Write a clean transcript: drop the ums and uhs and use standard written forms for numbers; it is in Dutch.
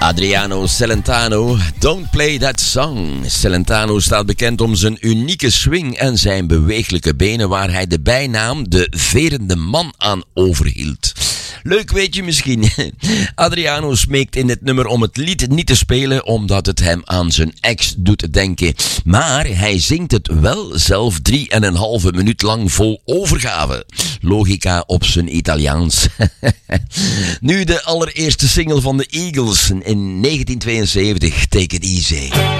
Adriano Celentano, Don't Play That Song. Celentano staat bekend om zijn unieke swing en zijn bewegelijke benen, waar hij de bijnaam de verende man aan overhield. Leuk weet je misschien. Adriano smeekt in dit nummer om het lied niet te spelen, omdat het hem aan zijn ex doet denken. Maar hij zingt het wel zelf 3,5 minuut lang vol overgave. Logica op zijn Italiaans. Nu de allereerste single van de Eagles in 1972, Take It Easy.